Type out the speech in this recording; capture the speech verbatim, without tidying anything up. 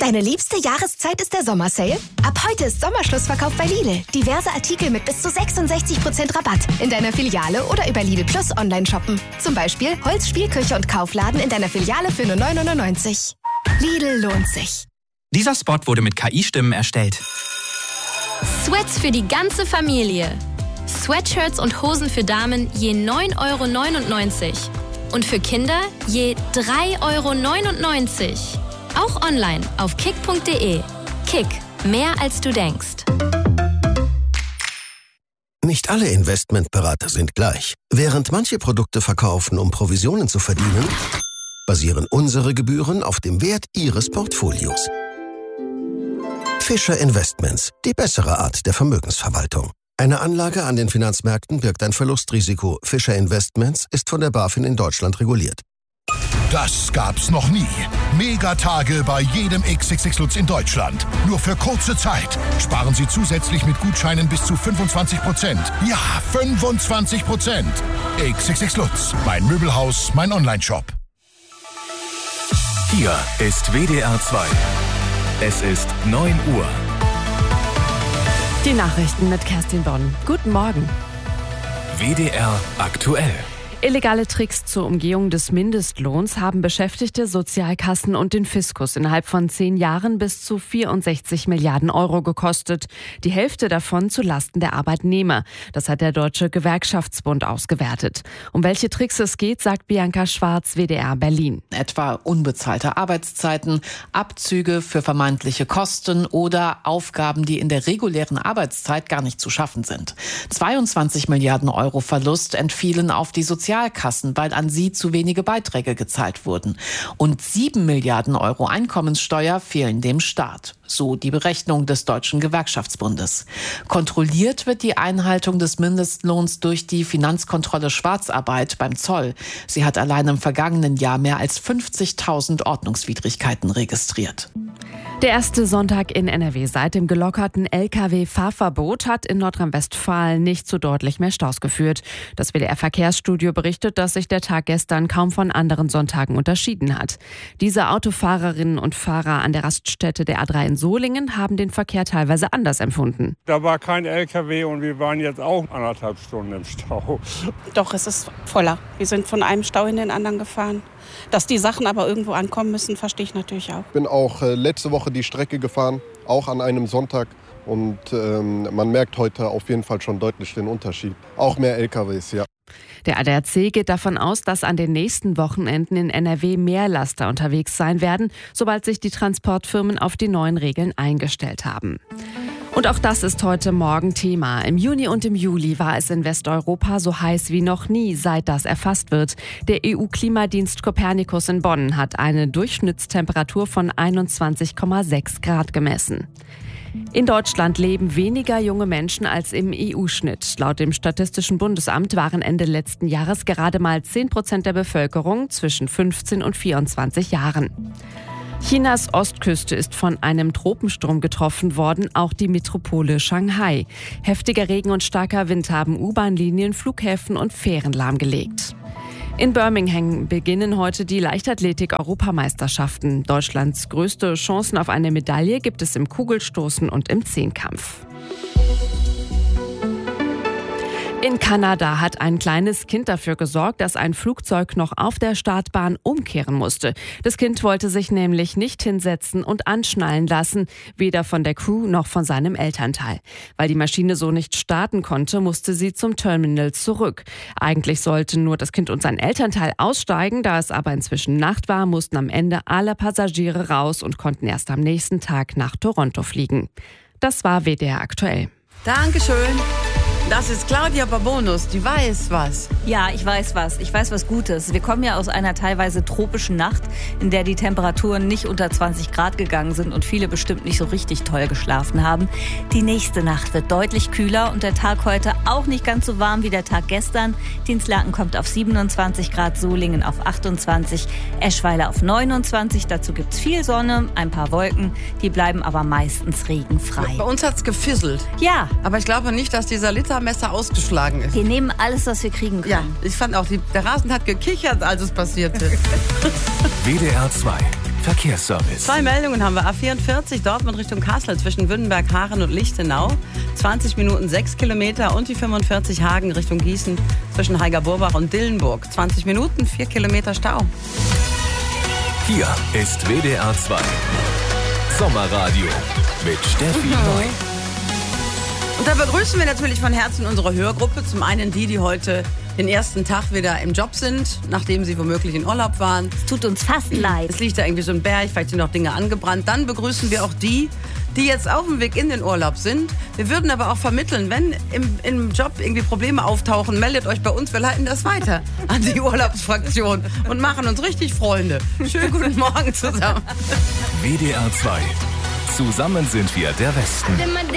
Deine liebste Jahreszeit ist der Sommersale? Ab heute ist Sommerschlussverkauf bei Lidl. Diverse Artikel mit bis zu sechsundsechzig Prozent Rabatt in deiner Filiale oder über Lidl Plus online shoppen. Zum Beispiel Holz, Spielküche und Kaufladen in deiner Filiale für nur neun neunundneunzig. Lidl lohnt sich. Dieser Spot wurde mit K I-Stimmen erstellt. Sweats für die ganze Familie. Sweatshirts und Hosen für Damen je neun Euro neunundneunzig. Und für Kinder je drei Euro neunundneunzig. Auch online auf kick punkt de. Kick, mehr als du denkst. Nicht alle Investmentberater sind gleich. Während manche Produkte verkaufen, um Provisionen zu verdienen, basieren unsere Gebühren auf dem Wert Ihres Portfolios. Fischer Investments, die bessere Art der Vermögensverwaltung. Eine Anlage an den Finanzmärkten birgt ein Verlustrisiko. Fischer Investments ist von der BaFin in Deutschland reguliert. Das gab's noch nie. Megatage bei jedem X X X Lutz in Deutschland. Nur für kurze Zeit. Sparen Sie zusätzlich mit Gutscheinen bis zu fünfundzwanzig Prozent. Ja, fünfundzwanzig Prozent. X X X Lutz, mein Möbelhaus, mein Onlineshop. Hier ist W D R zwei. Es ist neun Uhr. Die Nachrichten mit Kerstin Bonn. Guten Morgen. W D R aktuell. Illegale Tricks zur Umgehung des Mindestlohns haben Beschäftigte, Sozialkassen und den Fiskus innerhalb von zehn Jahren bis zu vierundsechzig Milliarden Euro gekostet. Die Hälfte davon zu Lasten der Arbeitnehmer. Das hat der Deutsche Gewerkschaftsbund ausgewertet. Um welche Tricks es geht, sagt Bianca Schwarz, W D R Berlin. Etwa unbezahlte Arbeitszeiten, Abzüge für vermeintliche Kosten oder Aufgaben, die in der regulären Arbeitszeit gar nicht zu schaffen sind. zweiundzwanzig Milliarden Euro Verlust entfielen auf die Sozialkassen. Sozialkassen, weil an sie zu wenige Beiträge gezahlt wurden. Und sieben Milliarden Euro Einkommenssteuer fehlen dem Staat. So die Berechnung des Deutschen Gewerkschaftsbundes. Kontrolliert wird die Einhaltung des Mindestlohns durch die Finanzkontrolle Schwarzarbeit beim Zoll. Sie hat allein im vergangenen Jahr mehr als fünfzigtausend Ordnungswidrigkeiten registriert. Der erste Sonntag in N R W seit dem gelockerten L K W-Fahrverbot hat in Nordrhein-Westfalen nicht zu deutlich mehr Staus geführt. Das W D R-Verkehrsstudio berichtet, dass sich der Tag gestern kaum von anderen Sonntagen unterschieden hat. Diese Autofahrerinnen und Fahrer an der Raststätte der A drei in Solingen haben den Verkehr teilweise anders empfunden. Da war kein L K W und wir waren jetzt auch anderthalb Stunden im Stau. Doch, es ist voller. Wir sind von einem Stau in den anderen gefahren. Dass die Sachen aber irgendwo ankommen müssen, verstehe ich natürlich auch. Ich bin auch äh, letzte Woche die Strecke gefahren, auch an einem Sonntag. Und ähm, man merkt heute auf jeden Fall schon deutlich den Unterschied. Auch mehr L K Ws, ja. Der A D A C geht davon aus, dass an den nächsten Wochenenden in N R W mehr Laster unterwegs sein werden, sobald sich die Transportfirmen auf die neuen Regeln eingestellt haben. Und auch das ist heute Morgen Thema. Im Juni und im Juli war es in Westeuropa so heiß wie noch nie, seit das erfasst wird. Der E U-Klimadienst Copernicus in Bonn hat eine Durchschnittstemperatur von einundzwanzig Komma sechs Grad gemessen. In Deutschland leben weniger junge Menschen als im E U-Schnitt. Laut dem Statistischen Bundesamt waren Ende letzten Jahres gerade mal zehn Prozent der Bevölkerung zwischen fünfzehn und vierundzwanzig Jahren. Chinas Ostküste ist von einem Tropensturm getroffen worden, auch die Metropole Shanghai. Heftiger Regen und starker Wind haben U-Bahn-Linien, Flughäfen und Fähren lahmgelegt. In Birmingham beginnen heute die Leichtathletik-Europameisterschaften. Deutschlands größte Chancen auf eine Medaille gibt es im Kugelstoßen und im Zehnkampf. In Kanada hat ein kleines Kind dafür gesorgt, dass ein Flugzeug noch auf der Startbahn umkehren musste. Das Kind wollte sich nämlich nicht hinsetzen und anschnallen lassen, weder von der Crew noch von seinem Elternteil. Weil die Maschine so nicht starten konnte, musste sie zum Terminal zurück. Eigentlich sollten nur das Kind und sein Elternteil aussteigen, da es aber inzwischen Nacht war, mussten am Ende alle Passagiere raus und konnten erst am nächsten Tag nach Toronto fliegen. Das war W D R aktuell. Dankeschön. Das ist Claudia Babonus, die weiß was. Ja, ich weiß was. Ich weiß was Gutes. Wir kommen ja aus einer teilweise tropischen Nacht, in der die Temperaturen nicht unter zwanzig Grad gegangen sind und viele bestimmt nicht so richtig toll geschlafen haben. Die nächste Nacht wird deutlich kühler und der Tag heute auch nicht ganz so warm wie der Tag gestern. Dinslaken kommt auf siebenundzwanzig Grad, Solingen auf achtundzwanzig, Eschweiler auf neunundzwanzig. Dazu gibt's viel Sonne, ein paar Wolken. Die bleiben aber meistens regenfrei. Bei uns hat's gefisselt. Ja. Aber ich glaube nicht, dass dieser Liter Messer ausgeschlagen ist. Wir nehmen alles, was wir kriegen können. Ja, ich fand auch, die, der Rasen hat gekichert, als es passierte. W D R zwei. Verkehrsservice. Zwei Meldungen haben wir. A vierundvierzig Dortmund Richtung Kassel zwischen Wünnenberg, Haaren und Lichtenau. zwanzig Minuten sechs Kilometer. Und die fünfundvierzig Hagen Richtung Gießen zwischen Heiger-Burbach und Dillenburg. zwanzig Minuten, vier Kilometer Stau. Hier ist W D R zwei Sommerradio mit Steffi Neu. Und da begrüßen wir natürlich von Herzen unsere Hörgruppe. Zum einen die, die heute den ersten Tag wieder im Job sind, nachdem sie womöglich in Urlaub waren. Es tut uns fast leid. Es liegt da irgendwie so ein Berg, vielleicht sind noch Dinge angebrannt. Dann begrüßen wir auch die, die jetzt auf dem Weg in den Urlaub sind. Wir würden aber auch vermitteln, wenn im, im Job irgendwie Probleme auftauchen, meldet euch bei uns, wir leiten das weiter an die Urlaubsfraktion und machen uns richtig Freunde. Schönen guten Morgen zusammen. W D R zwei. Zusammen sind wir der Westen.